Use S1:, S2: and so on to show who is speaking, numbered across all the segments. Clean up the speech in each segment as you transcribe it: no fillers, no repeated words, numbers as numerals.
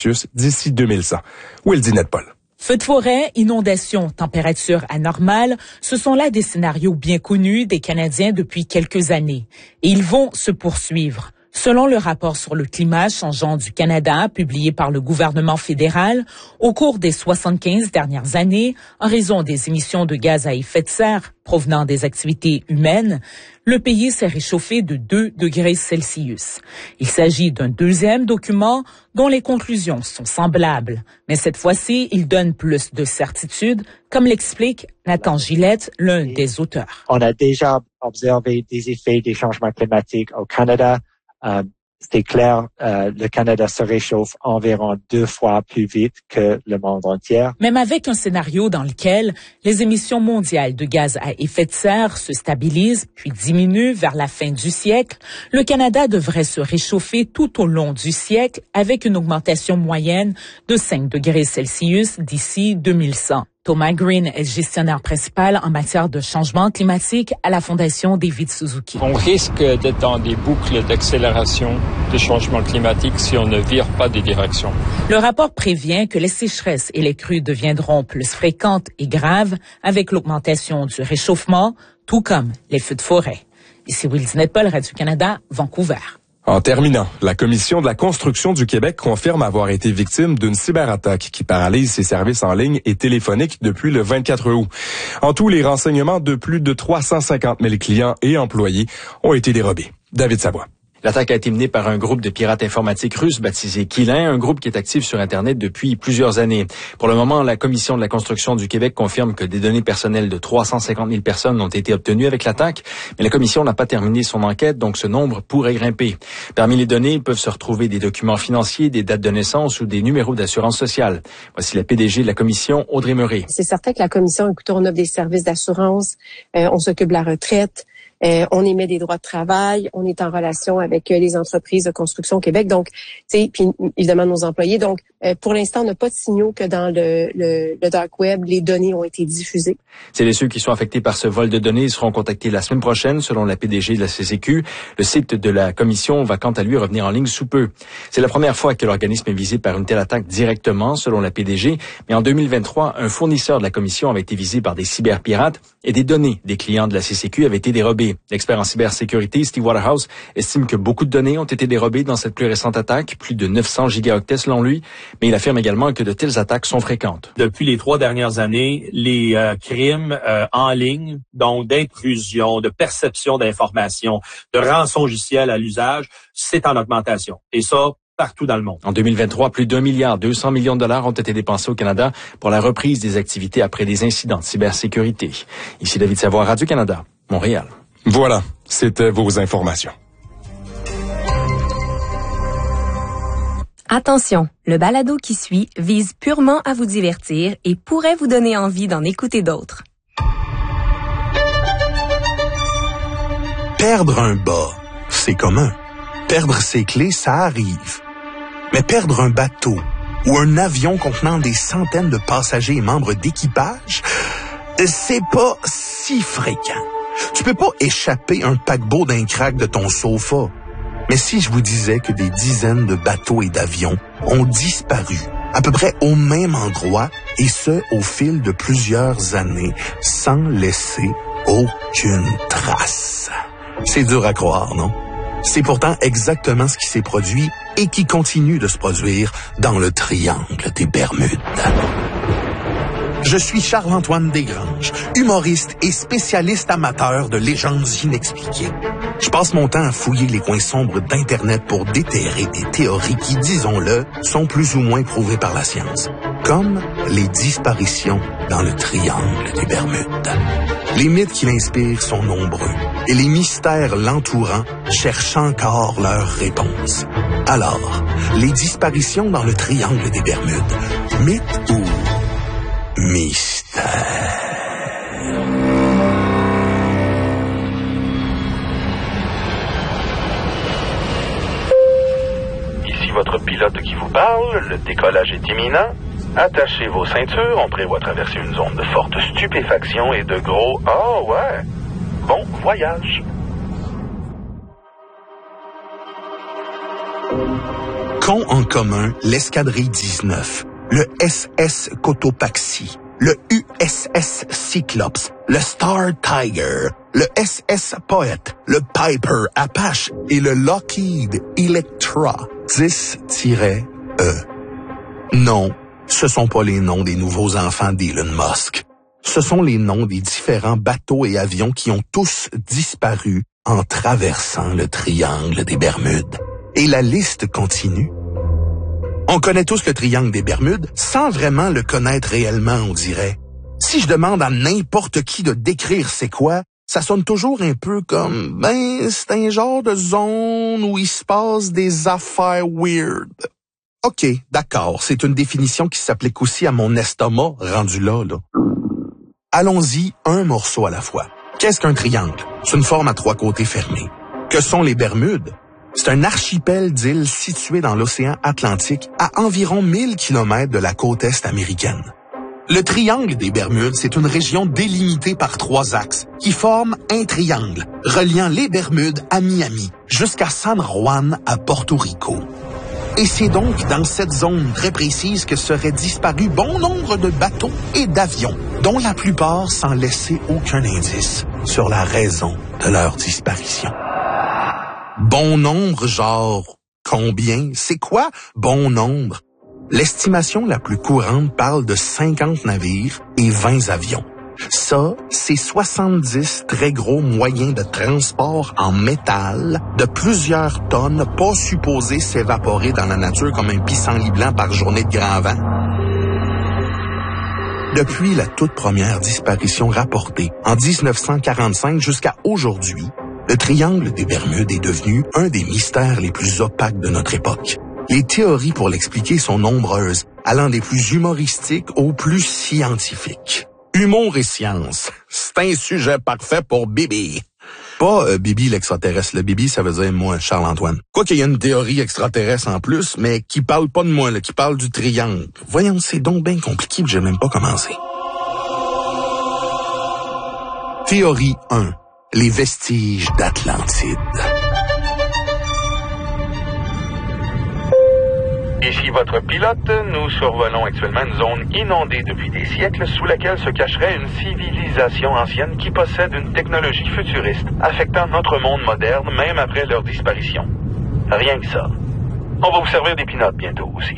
S1: d'ici 2100. Où est le dîner de Paul?
S2: Feux de forêt, inondations, températures anormales, ce sont là des scénarios bien connus des Canadiens depuis quelques années. Et ils vont se poursuivre. Selon le rapport sur le climat changeant du Canada, publié par le gouvernement fédéral, au cours des 75 dernières années, en raison des émissions de gaz à effet de serre provenant des activités humaines, le pays s'est réchauffé de 2 degrés Celsius. Il s'agit d'un deuxième document dont les conclusions sont semblables. Mais cette fois-ci, il donne plus de certitude, comme l'explique Nathan Gillette, l'un des auteurs.
S3: On a déjà observé des effets des changements climatiques au Canada. C'est clair, le Canada se réchauffe environ 2 fois plus vite que le monde entier.
S2: Même avec un scénario dans lequel les émissions mondiales de gaz à effet de serre se stabilisent puis diminuent vers la fin du siècle, le Canada devrait se réchauffer tout au long du siècle avec une augmentation moyenne de 5 degrés Celsius d'ici 2100. Thomas Green est gestionnaire principal en matière de changement climatique à la Fondation David Suzuki.
S4: On risque d'être dans des boucles d'accélération de changement climatique si on ne vire pas des directions.
S2: Le rapport prévient que les sécheresses et les crues deviendront plus fréquentes et graves avec l'augmentation du réchauffement, tout comme les feux de forêt. Ici Will Dinette-Paul, Radio-Canada, Vancouver.
S1: En terminant, la Commission de la construction du Québec confirme avoir été victime d'une cyberattaque qui paralyse ses services en ligne et téléphoniques depuis le 24 août. En tout, les renseignements de plus de 350 000 clients et employés ont été dérobés. David Savoie.
S5: L'attaque a été menée par un groupe de pirates informatiques russes baptisé Quilin, un groupe qui est actif sur Internet depuis plusieurs années. Pour le moment, la Commission de la construction du Québec confirme que des données personnelles de 350 000 personnes ont été obtenues avec l'attaque, mais la Commission n'a pas terminé son enquête, donc ce nombre pourrait grimper. Parmi les données, peuvent se retrouver des documents financiers, des dates de naissance ou des numéros d'assurance sociale. Voici la PDG de la Commission, Audrey Murray.
S6: C'est certain que la Commission, écoutez, on offre des services d'assurance, on s'occupe de la retraite, on émet des droits de travail, on est en relation avec les entreprises de construction au Québec, donc, puis évidemment nos employés. Donc, pour l'instant, on n'a pas de signaux que dans le dark web, les données ont été diffusées.
S5: Celles et ceux qui sont affectés par ce vol de données seront contactés la semaine prochaine, selon la PDG de la CCQ. Le site de la Commission va quant à lui revenir en ligne sous peu. C'est la première fois que l'organisme est visé par une telle attaque directement, selon la PDG, mais en 2023, un fournisseur de la Commission avait été visé par des cyberpirates et des données des clients de la CCQ avaient été dérobées. L'expert en cybersécurité, Steve Waterhouse, estime que beaucoup de données ont été dérobées dans cette plus récente attaque, plus de 900 gigaoctets selon lui, mais il affirme également que de telles attaques sont fréquentes.
S7: Depuis les 3 dernières années, les crimes en ligne, donc d'intrusion, de perception d'informations, de rançongiciel à l'usage, c'est en augmentation. Et ça, partout dans le monde.
S5: En 2023, plus d'1,2 milliard ont été dépensés au Canada pour la reprise des activités après des incidents de cybersécurité. Ici David Savoie, Radio-Canada, Montréal.
S1: Voilà, c'était vos informations.
S8: Attention, le balado qui suit vise purement à vous divertir et pourrait vous donner envie d'en écouter d'autres.
S9: Perdre un bas, c'est commun. Perdre ses clés, ça arrive. Mais perdre un bateau ou un avion contenant des centaines de passagers et membres d'équipage, c'est pas si fréquent. Tu peux pas échapper un paquebot d'un crack de ton sofa. Mais si je vous disais que des dizaines de bateaux et d'avions ont disparu à peu près au même endroit, et ce, au fil de plusieurs années, sans laisser aucune trace. C'est dur à croire, non? C'est pourtant exactement ce qui s'est produit et qui continue de se produire dans le triangle des Bermudes. Je suis Charles-Antoine Desgranges, humoriste et spécialiste amateur de légendes inexpliquées. Je passe mon temps à fouiller les coins sombres d'Internet pour déterrer des théories qui, disons-le, sont plus ou moins prouvées par la science. Comme les disparitions dans le triangle des Bermudes. Les mythes qui l'inspirent sont nombreux et les mystères l'entourant cherchent encore leurs réponses. Alors, les disparitions dans le triangle des Bermudes, mythe ou mystère?
S10: Ici votre pilote qui vous parle, le décollage est imminent. Attachez vos ceintures, on prévoit traverser une zone de forte stupéfaction et de gros « Ah ouais! Bon voyage! »
S9: Qu'ont en commun l'escadrille 19, le SS Cotopaxi, le USS Cyclops, le Star Tiger, le SS Poet, le Piper Apache et le Lockheed Electra 10-E? Non, ce sont pas les noms des nouveaux enfants d'Elon Musk. Ce sont les noms des différents bateaux et avions qui ont tous disparu en traversant le triangle des Bermudes. Et la liste continue. On connaît tous le triangle des Bermudes sans vraiment le connaître réellement, on dirait. Si je demande à n'importe qui de décrire c'est quoi, ça sonne toujours un peu comme, c'est un genre de zone où il se passe des affaires weird. OK, d'accord, c'est une définition qui s'applique aussi à mon estomac rendu là. Allons-y un morceau à la fois. Qu'est-ce qu'un triangle? C'est une forme à 3 côtés fermés. Que sont les Bermudes? C'est un archipel d'îles situé dans l'océan Atlantique à environ 1000 km de la côte est américaine. Le triangle des Bermudes, c'est une région délimitée par 3 axes qui forment un triangle reliant les Bermudes à Miami jusqu'à San Juan à Porto Rico. Et c'est donc dans cette zone très précise que seraient disparus bon nombre de bateaux et d'avions, dont la plupart sans laisser aucun indice sur la raison de leur disparition. Bon nombre, genre combien? C'est quoi bon nombre? L'estimation la plus courante parle de 50 navires et 20 avions. Ça, c'est 70 très gros moyens de transport en métal de plusieurs tonnes pas supposés s'évaporer dans la nature comme un pissenlit blanc par journée de grand vent. Depuis la toute première disparition rapportée en 1945 jusqu'à aujourd'hui, le triangle des Bermudes est devenu un des mystères les plus opaques de notre époque. Les théories pour l'expliquer sont nombreuses, allant des plus humoristiques aux plus scientifiques. Humour et science, c'est un sujet parfait pour Bibi. Pas Bibi l'extraterrestre. Le Bibi, ça veut dire moi, Charles-Antoine. Quoi qu'il y a une théorie extraterrestre en plus, mais qui parle pas de moi, qui parle du triangle. Voyons, c'est donc bien compliqué que j'ai même pas commencé. Théorie 1. Les vestiges d'Atlantide.
S10: Ici votre pilote, nous survolons actuellement une zone inondée depuis des siècles sous laquelle se cacherait une civilisation ancienne qui possède une technologie futuriste affectant notre monde moderne même après leur disparition. Rien que ça. On va vous servir des pinottes bientôt aussi.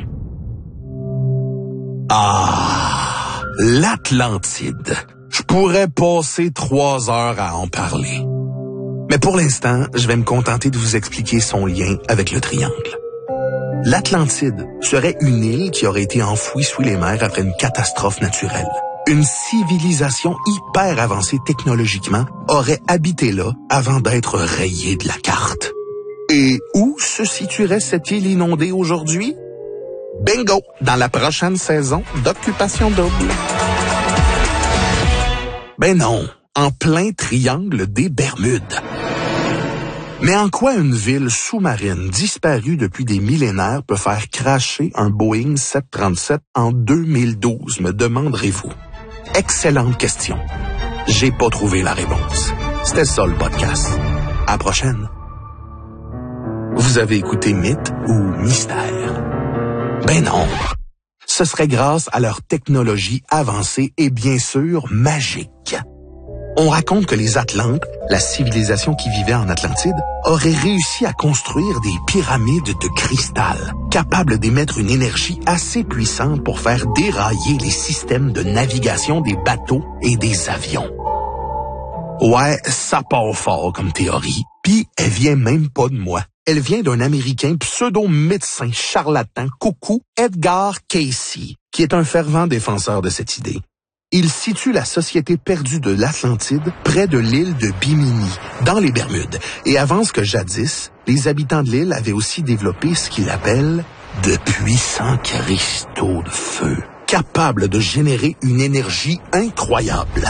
S9: Ah, l'Atlantide. Je pourrais passer 3 heures à en parler. Mais pour l'instant, je vais me contenter de vous expliquer son lien avec le triangle. L'Atlantide serait une île qui aurait été enfouie sous les mers après une catastrophe naturelle. Une civilisation hyper avancée technologiquement aurait habité là avant d'être rayée de la carte. Et où se situerait cette île inondée aujourd'hui? Bingo! Dans la prochaine saison d'Occupation Double. Ben non, en plein triangle des Bermudes. Mais en quoi une ville sous-marine disparue depuis des millénaires peut faire crasher un Boeing 737 en 2012, me demanderez-vous? Excellente question. J'ai pas trouvé la réponse. C'était ça le podcast. À la prochaine. Vous avez écouté Mythe ou Mystère? Ben non. Ce serait grâce à leur technologie avancée et bien sûr magique. On raconte que les Atlantes, la civilisation qui vivait en Atlantide, auraient réussi à construire des pyramides de cristal, capables d'émettre une énergie assez puissante pour faire dérailler les systèmes de navigation des bateaux et des avions. Ouais, ça part fort comme théorie, puis elle vient même pas de moi. Elle vient d'un Américain pseudo-médecin charlatan coucou Edgar Cayce, qui est un fervent défenseur de cette idée. Il situe la société perdue de l'Atlantide près de l'île de Bimini, dans les Bermudes, et avance que jadis, les habitants de l'île avaient aussi développé ce qu'il appelle de puissants cristaux de feu, capables de générer une énergie incroyable.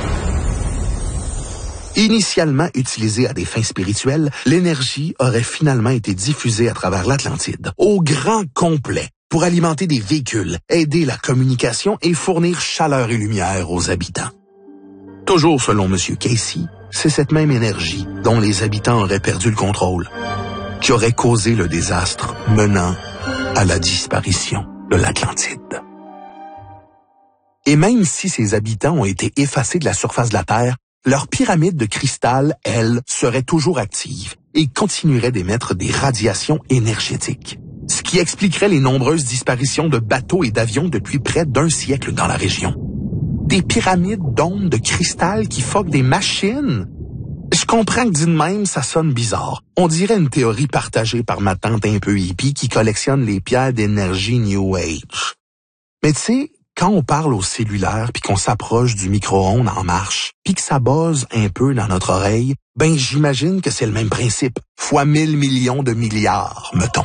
S9: Initialement utilisée à des fins spirituelles, l'énergie aurait finalement été diffusée à travers l'Atlantide, au grand complet, pour alimenter des véhicules, aider la communication et fournir chaleur et lumière aux habitants. Toujours selon M. Cayce, c'est cette même énergie dont les habitants auraient perdu le contrôle, qui aurait causé le désastre menant à la disparition de l'Atlantide. Et même si ses habitants ont été effacés de la surface de la Terre, leur pyramide de cristal, elle, serait toujours active et continuerait d'émettre des radiations énergétiques. Ce qui expliquerait les nombreuses disparitions de bateaux et d'avions depuis près d'1 siècle dans la région. Des pyramides d'ondes de cristal qui foquent des machines. Je comprends que dit de même, ça sonne bizarre. On dirait une théorie partagée par ma tante un peu hippie qui collectionne les pierres d'énergie New Age. Mais tu sais, quand on parle au cellulaire puis qu'on s'approche du micro-ondes en marche, puis que ça buzz un peu dans notre oreille, ben j'imagine que c'est le même principe, fois 1000 millions de milliards, mettons.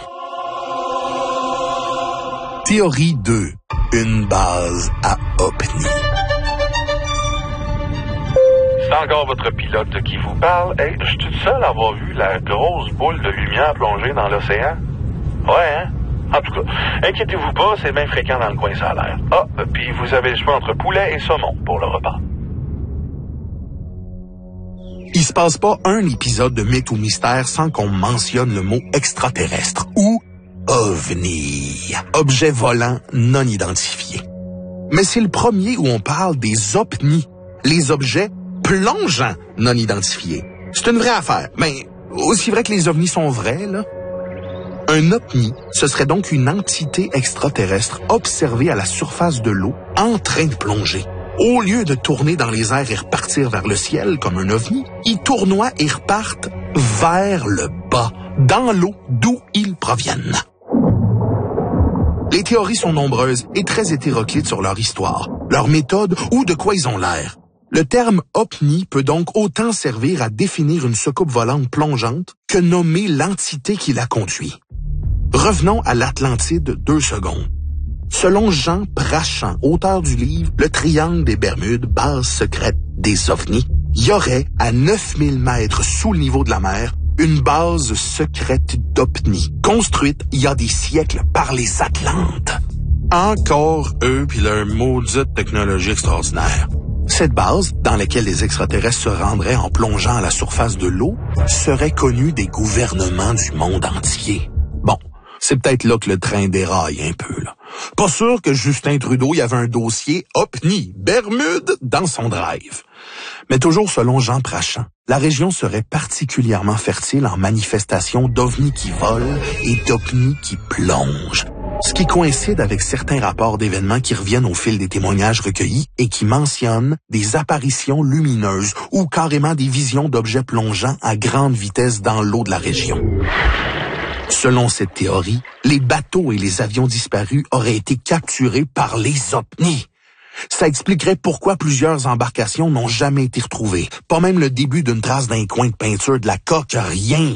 S9: Théorie 2. Une base à OPNI.
S10: C'est encore votre pilote qui vous parle. Hey, je suis tout seul à avoir vu la grosse boule de lumière plongée dans l'océan? Ouais, hein? En tout cas, inquiétez-vous pas, c'est bien fréquent dans le coin, ça a l'air. Ah, puis vous avez le choix entre poulet et saumon pour le repas.
S9: Il se passe pas un épisode de Mythe ou Mystère sans qu'on mentionne le mot extraterrestre ou OVNI, objet volant non identifié. Mais c'est le premier où on parle des OPNI, les objets plongeants non identifiés. C'est une vraie affaire, mais aussi vrai que les ovnis sont vrais, là. Un OPNI, ce serait donc une entité extraterrestre observée à la surface de l'eau en train de plonger. Au lieu de tourner dans les airs et repartir vers le ciel comme un ovni, ils tournoient et repartent vers le bas, dans l'eau d'où ils proviennent. Les théories sont nombreuses et très hétéroclites sur leur histoire, leur méthode ou de quoi ils ont l'air. Le terme OPNI peut donc autant servir à définir une soucoupe volante plongeante que nommer l'entité qui la conduit. Revenons à l'Atlantide 2 secondes. Selon Jean Prachant, auteur du livre « Le triangle des Bermudes, base secrète des ovnis », il y aurait, à 9000 mètres sous le niveau de la mer, une base secrète d'OPNI, construite il y a des siècles par les Atlantes. Encore eux puis leur maudite technologie extraordinaire. Cette base, dans laquelle les extraterrestres se rendraient en plongeant à la surface de l'eau, serait connue des gouvernements du monde entier. Bon, c'est peut-être là que le train déraille un peu, là. Pas sûr que Justin Trudeau y avait un dossier OPNI, Bermude, dans son drive. Mais toujours selon Jean Prachant, la région serait particulièrement fertile en manifestations d'ovnis qui volent et d'OPNI qui plongent. Ce qui coïncide avec certains rapports d'événements qui reviennent au fil des témoignages recueillis et qui mentionnent des apparitions lumineuses ou carrément des visions d'objets plongeants à grande vitesse dans l'eau de la région. Selon cette théorie, les bateaux et les avions disparus auraient été capturés par les OPNI. Ça expliquerait pourquoi plusieurs embarcations n'ont jamais été retrouvées. Pas même le début d'une trace d'un coin de peinture de la coque, rien.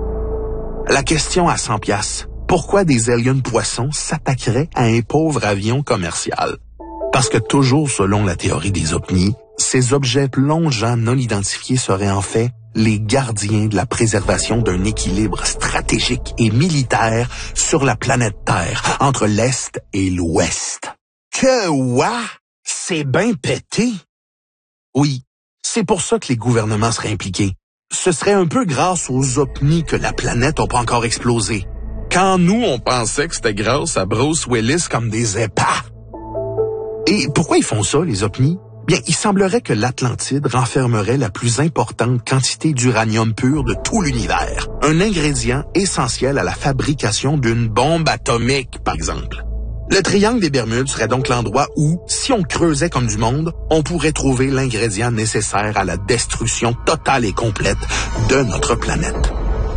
S9: La question à 100 piastres. Pourquoi des aliens poissons s'attaqueraient à un pauvre avion commercial? Parce que toujours selon la théorie des OPNI, ces objets plongeants non identifiés seraient en fait les gardiens de la préservation d'un équilibre stratégique et militaire sur la planète Terre, entre l'Est et l'Ouest. Que ouah! C'est bien pété! Oui, c'est pour ça que les gouvernements seraient impliqués. Ce serait un peu grâce aux OPNI que la planète n'a pas encore explosé. Quand nous, on pensait que c'était grâce à Bruce Willis comme des épars. Et pourquoi ils font ça, les OPNI? Bien, il semblerait que l'Atlantide renfermerait la plus importante quantité d'uranium pur de tout l'univers. Un ingrédient essentiel à la fabrication d'une bombe atomique, par exemple. Le triangle des Bermudes serait donc l'endroit où, si on creusait comme du monde, on pourrait trouver l'ingrédient nécessaire à la destruction totale et complète de notre planète.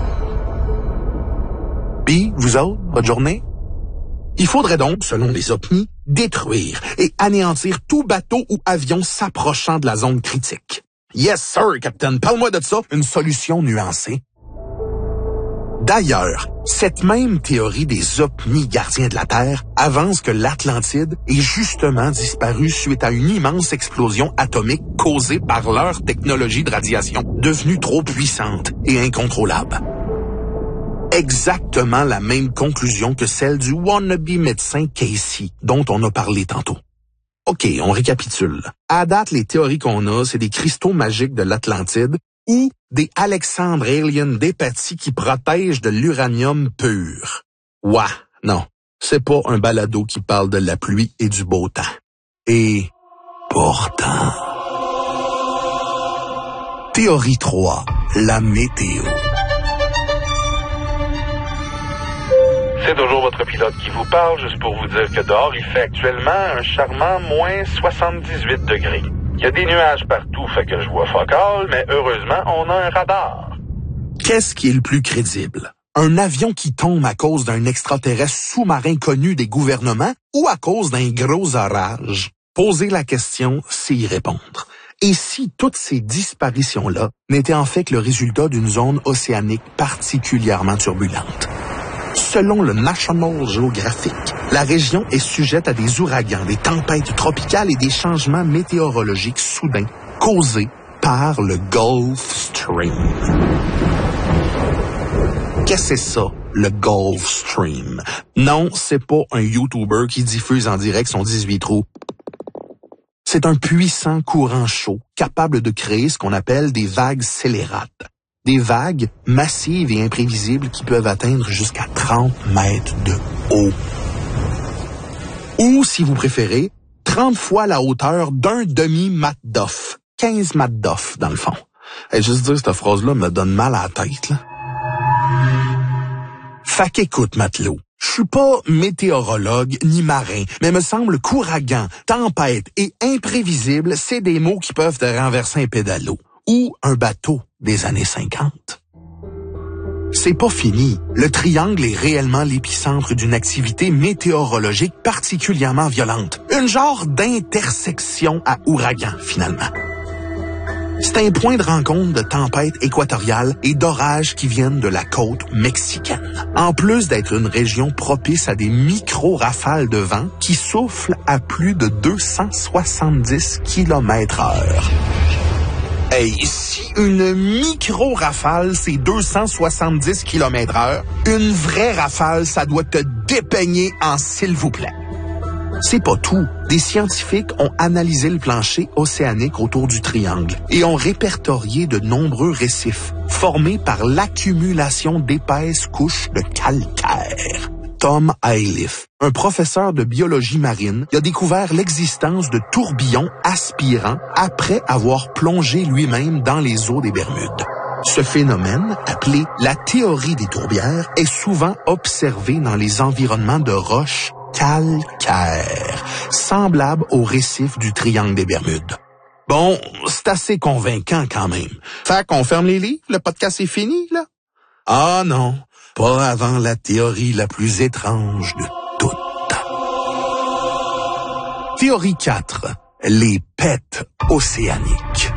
S9: Puis, vous autres, votre journée? Il faudrait donc, selon les OPNI, détruire et anéantir tout bateau ou avion s'approchant de la zone critique. Yes, sir, Captain. Parle-moi de ça, une solution nuancée. D'ailleurs, cette même théorie des OPNI gardiens de la Terre avance que l'Atlantide est justement disparue suite à une immense explosion atomique causée par leur technologie de radiation, devenue trop puissante et incontrôlable. Exactement la même conclusion que celle du wannabe médecin Casey, dont on a parlé tantôt. OK, on récapitule. À date, les théories qu'on a, c'est des cristaux magiques de l'Atlantide ou des Alexandre Alien d'Hépatie qui protègent de l'uranium pur. Ouah, Non, c'est pas un balado qui parle de la pluie et du beau temps. Et pourtant... Théorie 3, la météo.
S10: C'est toujours votre pilote qui vous parle, juste pour vous dire que dehors, il fait actuellement un charmant moins 78 degrés. Il y a des nuages partout, fait que je vois fuck all, mais heureusement, on a un radar.
S9: Qu'est-ce qui est le plus crédible? Un avion qui tombe à cause d'un extraterrestre sous-marin connu des gouvernements ou à cause d'un gros orage? Poser la question, c'est y répondre. Et si toutes ces disparitions-là n'étaient en fait que le résultat d'une zone océanique particulièrement turbulente? Selon le National Geographic, la région est sujette à des ouragans, des tempêtes tropicales et des changements météorologiques soudains causés par le Gulf Stream. Qu'est-ce que c'est ça, le Gulf Stream? Non, c'est pas un YouTuber qui diffuse en direct son 18 trous. C'est un puissant courant chaud capable de créer ce qu'on appelle des vagues scélérates. Des vagues massives et imprévisibles qui peuvent atteindre jusqu'à 30 mètres de haut. Ou, si vous préférez, 30 fois la hauteur d'un demi-mat d'off. 15 mats d'off, dans le fond. Et juste dire cette phrase-là me donne mal à la tête, là. Fait qu'écoute, matelot. Je suis pas météorologue ni marin, mais me semble qu'ouragan, tempête et imprévisible, c'est des mots qui peuvent te renverser un pédalo ou un bateau des années 50. C'est pas fini. Le triangle est réellement l'épicentre d'une activité météorologique particulièrement violente. Une genre d'intersection à ouragan, finalement. C'est un point de rencontre de tempêtes équatoriales et d'orages qui viennent de la côte mexicaine. En plus d'être une région propice à des micro-rafales de vent qui soufflent à plus de 270 km/h. Hey, si une micro-rafale, c'est 270 km/h, une vraie rafale, ça doit te dépeigner en s'il vous plaît. C'est pas tout. Des scientifiques ont analysé le plancher océanique autour du triangle et ont répertorié de nombreux récifs formés par l'accumulation d'épaisses couches de calcaire. Tom Ailiff, un professeur de biologie marine, a découvert l'existence de tourbillons aspirants après avoir plongé lui-même dans les eaux des Bermudes. Ce phénomène, appelé la théorie des tourbières, est souvent observé dans les environnements de roches calcaires, semblables aux récifs du triangle des Bermudes. Bon, c'est assez convaincant quand même. Fait qu'on ferme les livres, le podcast est fini, là? Ah non, pas avant la théorie la plus étrange de toutes. Théorie 4. Les pets océaniques.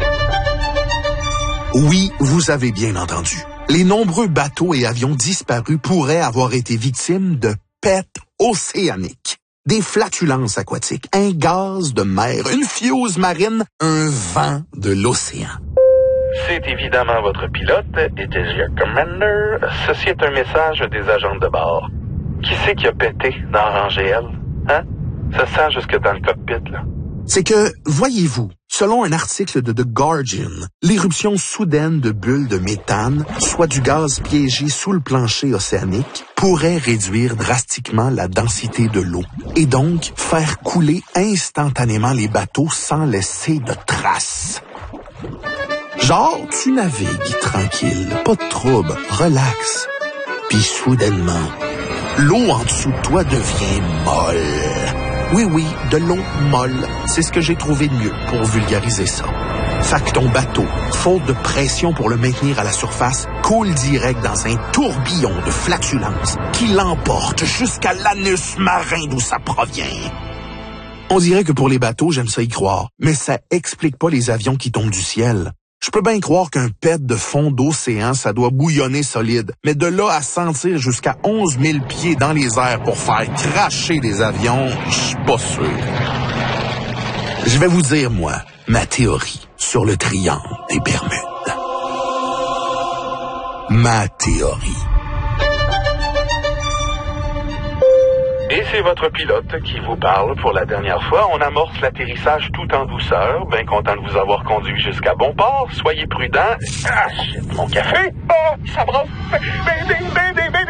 S9: Oui, vous avez bien entendu. Les nombreux bateaux et avions disparus pourraient avoir été victimes de pets océaniques. Des flatulences aquatiques, un gaz de mer, une fuse marine, un vent de l'océan.
S10: C'est évidemment votre pilote, it is your commander. Ceci est un message des agents de bord. Qui c'est qui a pété dans Rangéel? Hein? Ça sent jusque dans le cockpit, là.
S9: C'est que, voyez-vous, selon un article de The Guardian, l'éruption soudaine de bulles de méthane, soit du gaz piégé sous le plancher océanique, pourrait réduire drastiquement la densité de l'eau et donc faire couler instantanément les bateaux sans laisser de traces. Genre, tu navigues tranquille, pas de trouble, relax. Puis soudainement, l'eau en dessous de toi devient molle. Oui, de l'eau molle. C'est ce que j'ai trouvé de mieux pour vulgariser ça. Fait que ton bateau, faute de pression pour le maintenir à la surface, coule direct dans un tourbillon de flatulence qui l'emporte jusqu'à l'anus marin d'où ça provient. On dirait que pour les bateaux, j'aime ça y croire, mais ça explique pas les avions qui tombent du ciel. Je peux bien croire qu'un pet de fond d'océan, ça doit bouillonner solide. Mais de là à sentir jusqu'à 11 000 pieds dans les airs pour faire cracher des avions, je suis pas sûr. Je vais vous dire, moi, ma théorie sur le triangle des Bermudes. Ma théorie.
S10: Et c'est votre pilote qui vous parle pour la dernière fois. On amorce l'atterrissage tout en douceur. Bien content de vous avoir conduit jusqu'à bon port. Soyez prudents. Ah, shit, mon café. Ah, ça brasse. Ben, trop de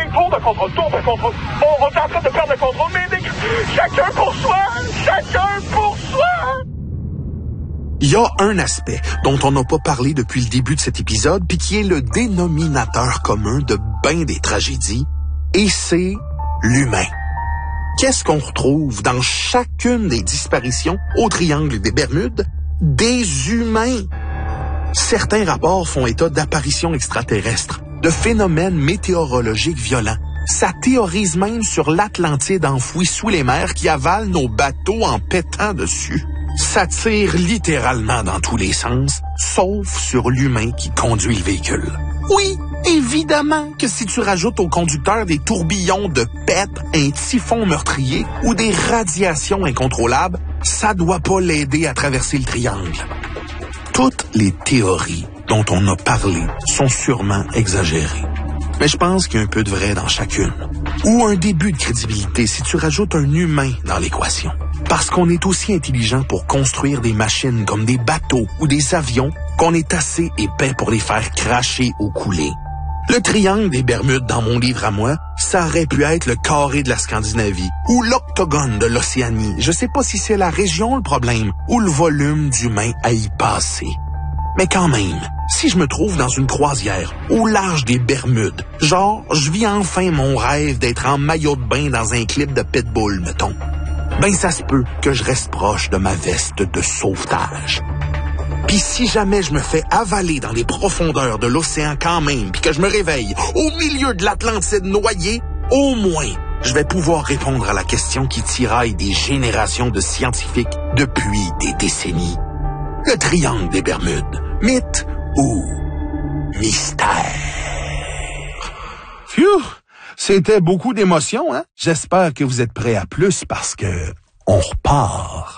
S10: contrôle, tout on contrôle. On est en train de perdre le contrôle, mais chacun pour soi! Chacun pour soi!
S9: Il y a un aspect dont on n'a pas parlé depuis le début de cet épisode, puis qui est le dénominateur commun de bien des tragédies, et c'est l'humain. Qu'est-ce qu'on retrouve dans chacune des disparitions au triangle des Bermudes? Des humains. Certains rapports font état d'apparitions extraterrestres, de phénomènes météorologiques violents. Ça théorise même sur l'Atlantide enfoui sous les mers qui avale nos bateaux en pétant dessus. Ça tire littéralement dans tous les sens, sauf sur l'humain qui conduit le véhicule. Oui, évidemment que si tu rajoutes au conducteur des tourbillons de pète, un typhon meurtrier ou des radiations incontrôlables, ça doit pas l'aider à traverser le triangle. Toutes les théories dont on a parlé sont sûrement exagérées. Mais je pense qu'il y a un peu de vrai dans chacune. Ou un début de crédibilité si tu rajoutes un humain dans l'équation. Parce qu'on est aussi intelligent pour construire des machines comme des bateaux ou des avions qu'on est assez épais pour les faire cracher ou couler. Le triangle des Bermudes dans mon livre à moi, ça aurait pu être le carré de la Scandinavie ou l'octogone de l'Océanie. Je sais pas si c'est la région le problème ou le volume d'humains à y passer. Mais quand même, si je me trouve dans une croisière au large des Bermudes, genre, je vis enfin mon rêve d'être en maillot de bain dans un clip de Pitbull, mettons, ben ça se peut que je reste proche de ma veste de sauvetage. Puis si jamais je me fais avaler dans les profondeurs de l'océan quand même, puis que je me réveille au milieu de l'Atlantide noyé, au moins, je vais pouvoir répondre à la question qui tiraille des générations de scientifiques depuis des décennies. Le triangle des Bermudes, mythe ou mystère?
S11: Phew! C'était beaucoup d'émotions, hein? J'espère que vous êtes prêts à plus parce que on repart.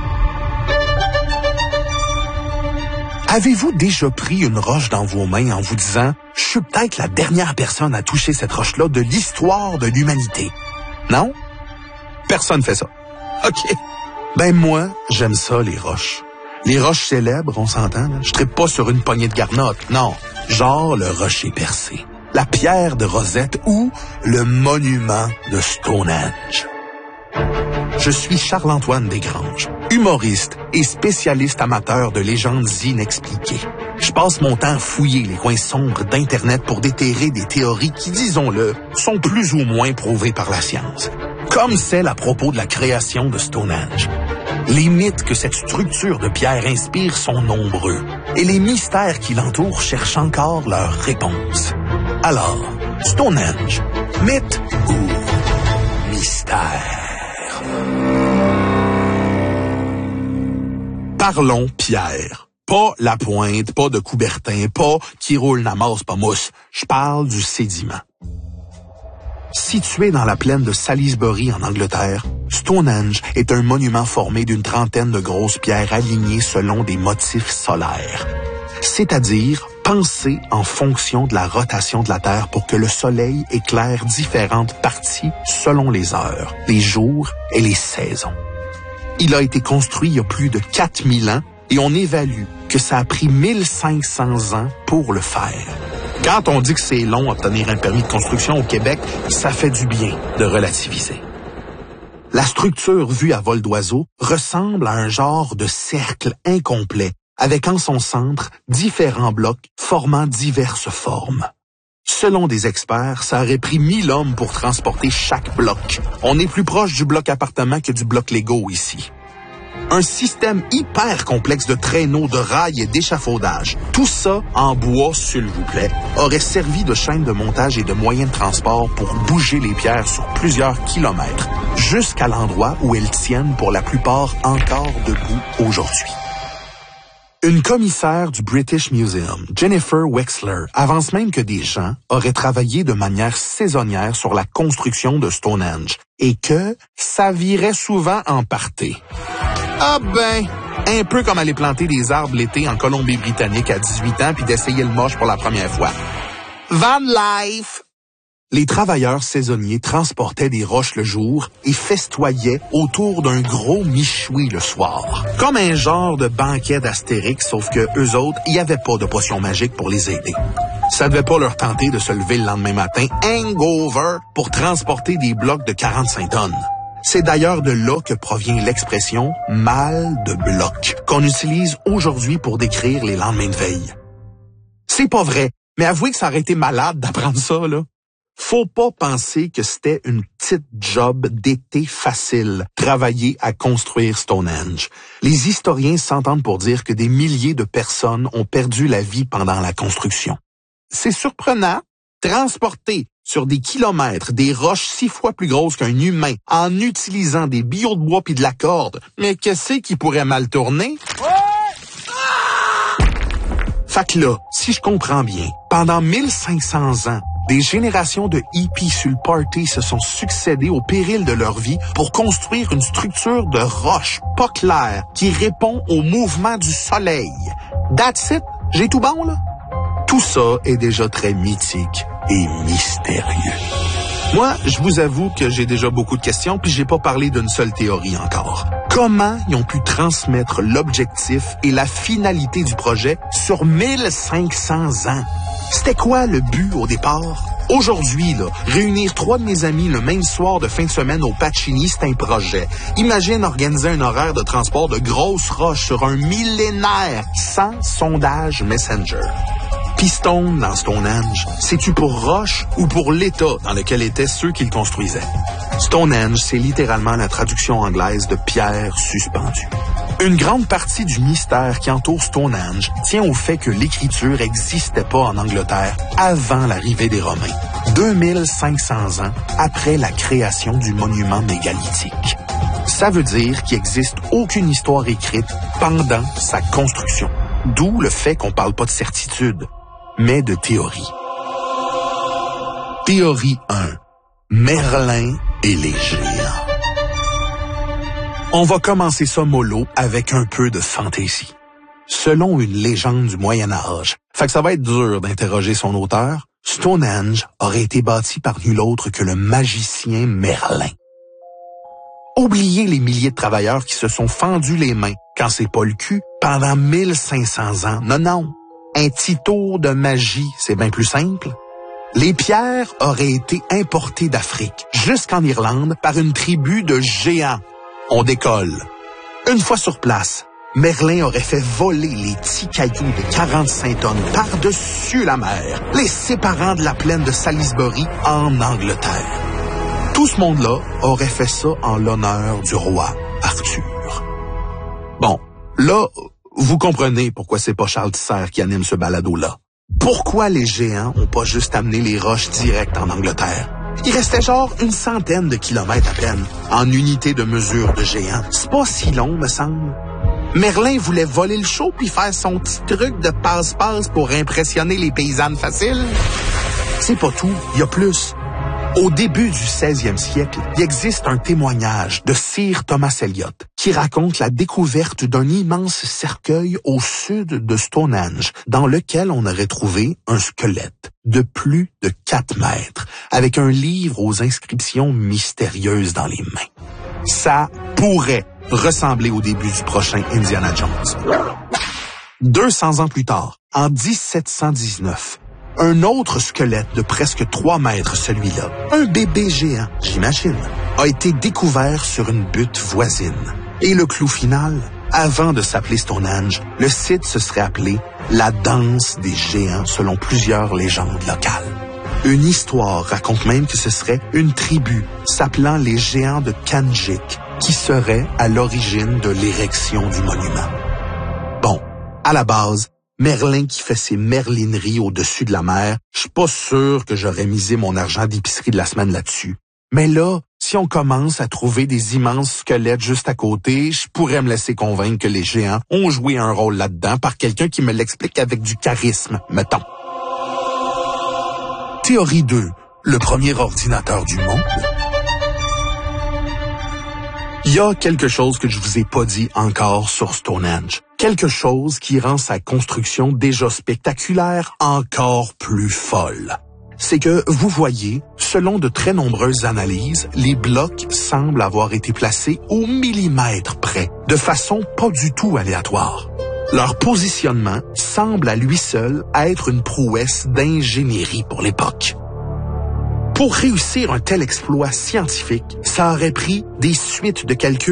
S9: Avez-vous déjà pris une roche dans vos mains en vous disant « Je suis peut-être la dernière personne à toucher cette roche-là de l'histoire de l'humanité ». Non? Personne fait ça. OK. Ben moi, j'aime ça, les roches. Les roches célèbres, on s'entend, là? Je trippe pas sur une poignée de garnottes. Non. Genre le rocher percé, la pierre de Rosette ou le monument de Stonehenge. Je suis Charles-Antoine Desgranges, humoriste et spécialiste amateur de légendes inexpliquées. Je passe mon temps à fouiller les coins sombres d'Internet pour déterrer des théories qui, disons-le, sont plus ou moins prouvées par la science. Comme celle à propos de la création de Stonehenge. Les mythes que cette structure de pierre inspire sont nombreux, et les mystères qui l'entourent cherchent encore leurs réponses. Alors, Stonehenge, mythe ou mystère? Parlons pierre. Pas la pointe, pas de Coubertin, pas qui roule n'amasse pas mousse. Je parle du sédiment. Situé dans la plaine de Salisbury en Angleterre, Stonehenge est un monument formé d'une trentaine de grosses pierres alignées selon des motifs solaires. C'est-à-dire pensées en fonction de la rotation de la Terre pour que le Soleil éclaire différentes parties selon les heures, les jours et les saisons. Il a été construit il y a plus de 4000 ans et on évalue que ça a pris 1500 ans pour le faire. Quand on dit que c'est long obtenir un permis de construction au Québec, ça fait du bien de relativiser. La structure vue à vol d'oiseau ressemble à un genre de cercle incomplet, avec en son centre différents blocs formant diverses formes. Selon des experts, ça aurait pris 1000 hommes pour transporter chaque bloc. On est plus proche du bloc appartement que du bloc Lego ici. Un système hyper complexe de traîneaux, de rails et d'échafaudage, tout ça en bois, s'il vous plaît, aurait servi de chaîne de montage et de moyen de transport pour bouger les pierres sur plusieurs kilomètres, jusqu'à l'endroit où elles tiennent pour la plupart encore debout aujourd'hui. Une commissaire du British Museum, Jennifer Wexler, avance même que des gens auraient travaillé de manière saisonnière sur la construction de Stonehenge et que ça virait souvent en party. Ah ben, un peu comme aller planter des arbres l'été en Colombie-Britannique à 18 ans puis d'essayer le moche pour la première fois. Van life! Les travailleurs saisonniers transportaient des roches le jour et festoyaient autour d'un gros michoui le soir. Comme un genre de banquet d'Astérix, sauf que eux autres, il n'y avait pas de potion magique pour les aider.
S11: Ça devait pas leur tenter de se lever le lendemain matin, hangover, pour transporter des blocs de 45 tonnes. C'est d'ailleurs de là que provient l'expression « mal de bloc » qu'on utilise aujourd'hui pour décrire les lendemains de veille. C'est pas vrai, mais avouez que ça aurait été malade d'apprendre ça, là. Faut pas penser que c'était une petite job d'été facile, travailler à construire Stonehenge. Les historiens s'entendent pour dire que des milliers de personnes ont perdu la vie pendant la construction. C'est surprenant, transporter sur des kilomètres des roches 6 fois plus grosses qu'un humain en utilisant des billots de bois puis de la corde. Mais qu'est-ce qui pourrait mal tourner? Fait que là, si je comprends bien, pendant 1500 ans, des générations de hippies sur le party se sont succédés au péril de leur vie pour construire une structure de roche pas claire qui répond au mouvement du soleil. That's it? J'ai tout bon, là? Tout ça est déjà très mythique et mystérieux. Moi, je vous avoue que j'ai déjà beaucoup de questions puis j'ai pas parlé d'une seule théorie encore. Comment ils ont pu transmettre l'objectif et la finalité du projet sur 1500 ans? C'était quoi le but au départ? Aujourd'hui, là, réunir 3 de mes amis le même soir de fin de semaine au Pacini, c'est un projet. Imagine organiser un horaire de transport de grosses roches sur un millénaire sans sondage Messenger. Piston dans Stonehenge, c'est-tu pour roche ou pour l'état dans lequel étaient ceux qui le construisaient? Stonehenge, c'est littéralement la traduction anglaise de pierre suspendue. Une grande partie du mystère qui entoure Stonehenge tient au fait que l'écriture n'existait pas en Angleterre avant l'arrivée des Romains, 2500 ans après la création du monument mégalithique. Ça veut dire qu'il n'existe aucune histoire écrite pendant sa construction, d'où le fait qu'on parle pas de certitude, mais de théorie. Théorie 1. Merlin et les géants. On va commencer ça mollo avec un peu de fantaisie. Selon une légende du Moyen Âge, fait que ça va être dur d'interroger son auteur, Stonehenge aurait été bâti par nul autre que le magicien Merlin. Oubliez les milliers de travailleurs qui se sont fendus les mains quand c'est pas le cul pendant 1500 ans. Non. Un petit tour de magie, c'est bien plus simple. Les pierres auraient été importées d'Afrique jusqu'en Irlande par une tribu de géants. On décolle. Une fois sur place, Merlin aurait fait voler les petits cailloux de 45 tonnes par-dessus la mer, les séparant de la plaine de Salisbury en Angleterre. Tout ce monde-là aurait fait ça en l'honneur du roi Arthur. Bon, là, vous comprenez pourquoi c'est pas Charles Tisser qui anime ce balado-là. Pourquoi les géants ont pas juste amené les roches directes en Angleterre? Il restait genre 100 de kilomètres à peine, en unité de mesure de géant. C'est pas si long, me semble. Merlin voulait voler le show puis faire son petit truc de passe-passe pour impressionner les paysannes faciles. C'est pas tout, il y a plus. Au début du 16e siècle, il existe un témoignage de Sir Thomas Eliot qui raconte la découverte d'un immense cercueil au sud de Stonehenge dans lequel on aurait trouvé un squelette de plus de 4 mètres avec un livre aux inscriptions mystérieuses dans les mains. Ça pourrait ressembler au début du prochain Indiana Jones. 200 ans plus tard, en 1719, un autre squelette de presque 3 mètres, celui-là, un bébé géant, j'imagine, a été découvert sur une butte voisine. Et le clou final, avant de s'appeler Stonehenge, le site se serait appelé la danse des géants selon plusieurs légendes locales. Une histoire raconte même que ce serait une tribu s'appelant les géants de Kanjik qui serait à l'origine de l'érection du monument. Bon, à la base, Merlin qui fait ses merlineries au-dessus de la mer, je suis pas sûr que j'aurais misé mon argent d'épicerie de la semaine là-dessus. Mais là, si on commence à trouver des immenses squelettes juste à côté, je pourrais me laisser convaincre que les géants ont joué un rôle là-dedans par quelqu'un qui me l'explique avec du charisme, mettons. Théorie 2. Le premier ordinateur du monde. Il y a quelque chose que je vous ai pas dit encore sur Stonehenge. Quelque chose qui rend sa construction déjà spectaculaire encore plus folle. C'est que, vous voyez, selon de très nombreuses analyses, les blocs semblent avoir été placés au millimètre près, de façon pas du tout aléatoire.
S9: Leur positionnement semble à lui seul être une prouesse d'ingénierie pour l'époque. Pour réussir un tel exploit scientifique, ça aurait pris des suites de calculs